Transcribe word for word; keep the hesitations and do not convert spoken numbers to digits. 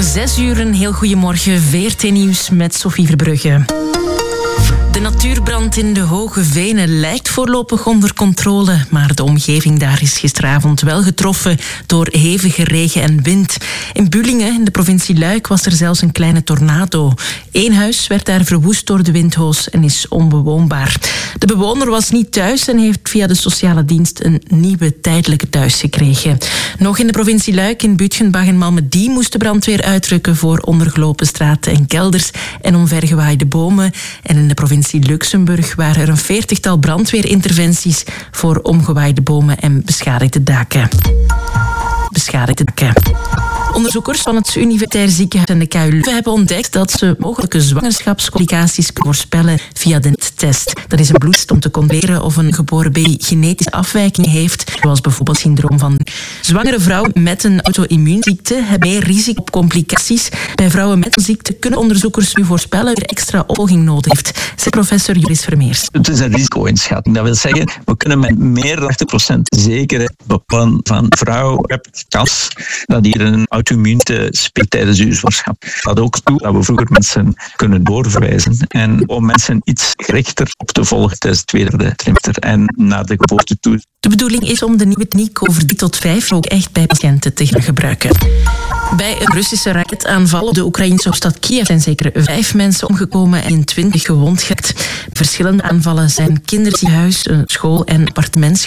Zes uur, een heel goedemorgen. V R T Nieuws met Sophie Verbrugge. De natuurbrand in de Hoge Venen lijkt voorlopig onder controle, maar de omgeving daar is gisteravond wel getroffen door hevige regen en wind. In Bullingen, in de provincie Luik, was er zelfs een kleine tornado. Eén huis werd daar verwoest door de windhoos en is onbewoonbaar. De bewoner was niet thuis en heeft via de sociale dienst een nieuwe tijdelijke thuis gekregen. Nog in de provincie Luik, in Buitgenbach en Malmedy, moest de brandweer uitrukken voor ondergelopen straten en kelders en omvergewaaide bomen. En in de provincie Luxemburg waren er een veertigtal brandweerinterventies voor omgewaaide bomen en beschadigde daken. Beschadigde daken. Onderzoekers van het Universitair Ziekenhuis en de K U Leuven hebben ontdekt dat ze mogelijke zwangerschapscomplicaties kunnen voorspellen via de N I T-test. Dat is een bloedtest om te controleren of een geboren baby genetische afwijkingen heeft, zoals bijvoorbeeld syndroom van. Zwangere vrouwen met een auto-immuunziekte hebben meer risico op complicaties. Bij vrouwen met een ziekte kunnen onderzoekers nu voorspellen wie er extra opvolging nodig heeft, zegt professor Joris Vermeers. Het is een risico-inschatting. Dat wil zeggen, we kunnen met meer dan achtig procent zeker bepalen van vrouw hebt kans dat hier een auto-immuunte speelt tijdens uw zwangerschap. Dat ook toe dat we vroeger mensen kunnen doorverwijzen en om mensen iets gerichter op te volgen tijdens het tweede trimester en naar de geboorte toe. De bedoeling is om de nieuwe techniek over drie tot vijf ook echt bij patiënten te gaan gebruiken. Bij een Russische raketaanval op de Oekraïnse hoofdstad Kiev zijn zeker vijf mensen omgekomen en twintig gewond geraakt. Verschillende aanvallen zijn kinderziekenhuis, een school en appartements